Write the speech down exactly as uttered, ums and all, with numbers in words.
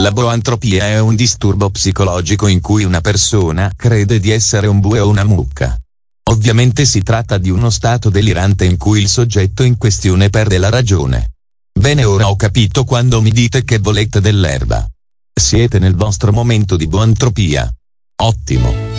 La boantropia è un disturbo psicologico in cui una persona crede di essere un bue o una mucca. Ovviamente si tratta di uno stato delirante in cui il soggetto in questione perde la ragione. Bene, ora ho capito quando mi dite che volete dell'erba. Siete nel vostro momento di boantropia. Ottimo.